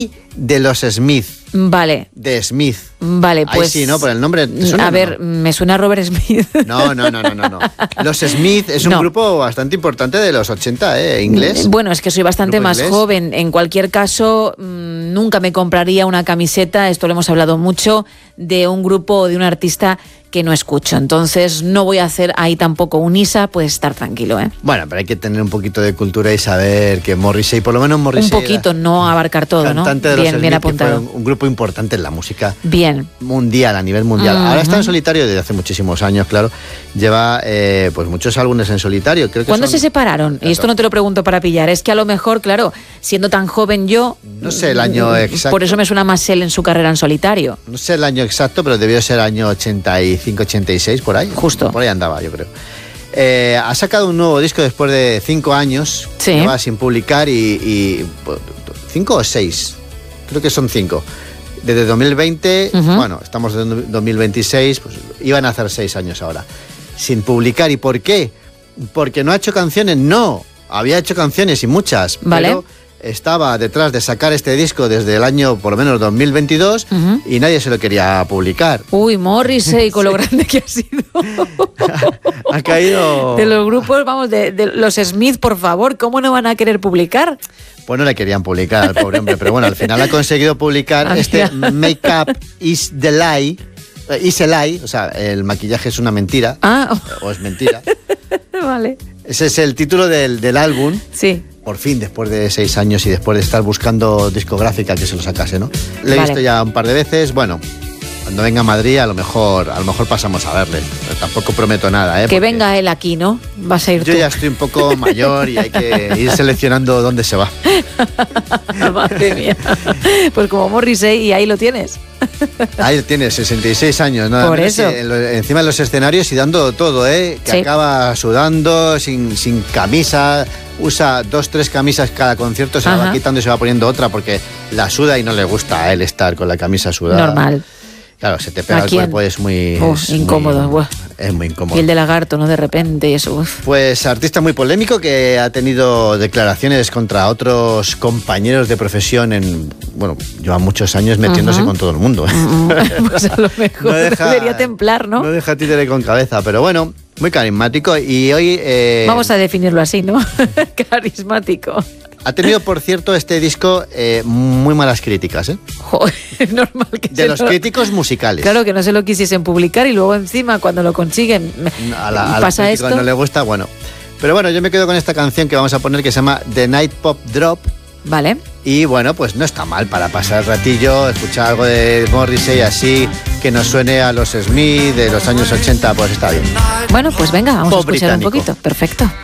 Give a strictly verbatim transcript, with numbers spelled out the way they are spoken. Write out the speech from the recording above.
de los Smith. Vale. De Smith. Vale, pues... Ahí sí, ¿no? Por el nombre... ¿te suena, a ver, no? me suena Robert Smith. No, no, no, no, no, no. Los Smith es un no. grupo bastante importante de los ochenta, ¿eh? Inglés. Bueno, es que soy bastante más inglés. joven. En cualquier caso, mmm, nunca me compraría una camiseta, esto lo hemos hablado mucho, de un grupo o de un artista que no escucho. Entonces no voy a hacer ahí tampoco un Isa, puedes estar tranquilo, ¿eh? Bueno, pero hay que tener un poquito de cultura y saber que Morrissey, por lo menos Morrissey... Un poquito, no abarcar todo, ¿no? Cantante de los Bien, Smith, bien que apuntado. fue un, un grupo importante en la música. Bien. Mundial, a nivel mundial. Uh-huh. Ahora está en solitario desde hace muchísimos años, claro. Lleva eh, pues muchos álbumes en solitario. Creo que ¿Cuándo son... se separaron? Y esto no te lo pregunto para pillar. Es que a lo mejor, claro, siendo tan joven yo... No sé el año exacto. Por eso me suena más él en su carrera en solitario. No sé el año exacto, pero debió ser año ochenta y cinco, ochenta y seis, por ahí. Justo. Por ahí andaba, yo creo. Eh, ha sacado un nuevo disco después de cinco años. Sí. Lleva sin publicar y, y... ¿Cinco o seis? Creo que son cinco. Desde dos mil veinte, uh-huh. Bueno, estamos en dos mil veintiséis, pues iban a hacer seis años ahora. Sin publicar. ¿Y por qué? Porque no ha hecho canciones, no. Había hecho canciones y muchas, vale. Pero estaba detrás de sacar este disco desde el año, por lo menos, dos mil veintidós, uh-huh. Y nadie se lo quería publicar. Uy, Morrissey, con lo grande que ha sido. Ha caído... De los grupos, vamos, de, de los Smith, por favor, ¿cómo no van a querer publicar? Pues no le querían publicar al pobre hombre, pero bueno, al final ha conseguido publicar ah, este Make Up is the Lie, is a Lie, o sea, el maquillaje es una mentira, ah. o es mentira. Vale. Ese es el título del, del álbum. Sí. Por fin, después de seis años y después de estar buscando discográfica que se lo sacase, ¿no? Le he vale. visto ya un par de veces, bueno... Cuando venga a Madrid, a lo mejor a lo mejor pasamos a verle. Pero tampoco prometo nada, ¿eh? Que venga él aquí, ¿no? Vas a ir yo tú. Ya estoy un poco mayor y hay que ir seleccionando dónde se va. Madre mía. Pues como Morrissey, y ahí lo tienes. Ahí tienes, sesenta y seis años, ¿no? Por eso. En lo, encima de los escenarios y dando todo, ¿eh? Que sí. acaba sudando, sin, sin camisa... Usa dos, tres camisas cada concierto, se la va quitando y se va poniendo otra porque la suda y no le gusta a él estar con la camisa sudada. Normal. Claro, se te pega el cuerpo, es muy... Oh, es incómodo. Muy, es muy incómodo. Y el de lagarto, ¿no? De repente y eso. Uf. Pues artista muy polémico que ha tenido declaraciones contra otros compañeros de profesión en... Bueno, lleva muchos años metiéndose uh-huh. con todo el mundo. Uh-huh. Pues a lo mejor no deja, debería templar, ¿no? No deja títere con cabeza, pero bueno... Muy carismático y hoy... Eh, Vamos a definirlo así, ¿no? Carismático. Ha tenido, por cierto, este disco eh, muy malas críticas, ¿eh? Joder, normal que De los lo... críticos musicales. Claro, que no se lo quisiesen publicar y luego encima cuando lo consiguen a la, a pasa la esto. No le gusta, bueno. Pero bueno, yo me quedo con esta canción que vamos a poner que se llama The Night Pop Drop. Vale. Y bueno, pues no está mal para pasar el ratillo, escuchar algo de Morrissey así, que nos suene a los Smith de los años ochenta, pues está bien. Bueno, pues venga, vamos Pop a escuchar británico. un poquito. Perfecto.